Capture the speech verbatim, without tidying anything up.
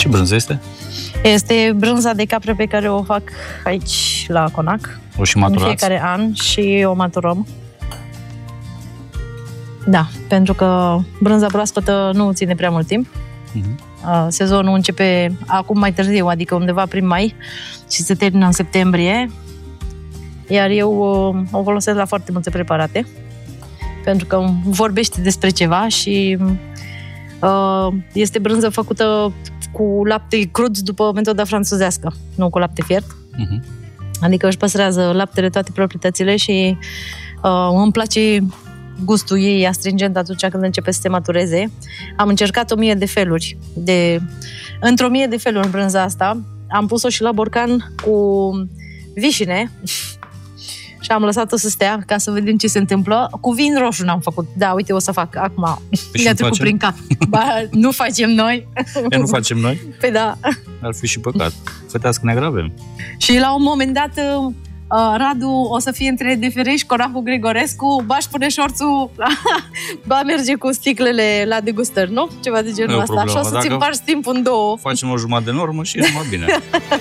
Ce brânză este? Este brânza de capre pe care o fac aici la Conac. O și maturați? În fiecare an și o maturăm. Da, pentru că brânza proaspătă nu ține prea mult timp. Uh-huh. Sezonul începe acum mai târziu, adică undeva prin mai și se termină în septembrie. Iar eu o folosesc la foarte multe preparate, pentru că vorbește despre ceva și uh, este brânză făcută cu lapte crud după metoda franțuzească, nu cu lapte fiert. Uh-huh. Adică își păstrează laptele toate proprietățile și uh, îmi place gustul ei astringent atunci când începe să se matureze. Am încercat o mie de feluri. De... Într-o mie de feluri brânza asta. Am pus-o și la borcan cu vișine și am lăsat-o să stea ca să vedem ce se întâmplă. Cu vin roșu n-am făcut. Da, uite, o să fac acum. Mi-a trecut prin cap. Ba, nu facem noi. E, nu facem noi? Păi da. Ar fi și păcat. Fătească neagră avem. Și la un moment dat Uh, Radu o să fie între Deferești, Conacu, Grigorescu, ba își pune șorțul, ba merge cu sticlele la degustări, nu? Ceva de genul ăsta. Și o să-ți împarți timpul în două. Facem o jumătate de normă și e numai bine.